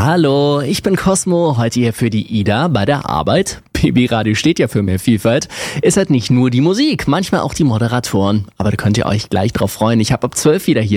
Hallo, ich bin Cosmo, heute hier für die Ida bei der Arbeit. BB-Radio steht ja für mehr Vielfalt. Ist halt nicht nur die Musik, manchmal auch die Moderatoren. Aber da könnt ihr euch gleich drauf freuen. Ich habe ab 12 wieder hier